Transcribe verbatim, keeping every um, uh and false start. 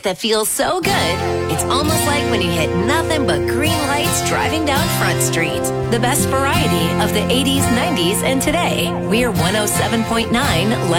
that feels so good, it's almost like when you hit nothing but green lights driving down Front Street. The best variety of the eighties, nineties, and today. We're one oh seven point nine Life